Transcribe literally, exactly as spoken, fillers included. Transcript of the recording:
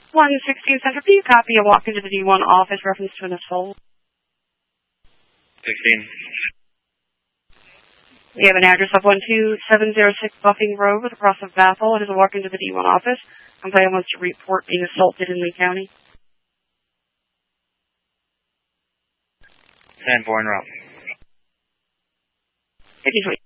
one sixteen Central P, copy. A walk into the D one office, reference to an assault. sixteen. We have an address of one two seven zero six Buffing Road with a cross of Bethel. It is a walk into the D one office. Complainant wants to report being assaulted in Lee County. ten four en route. fifty-three.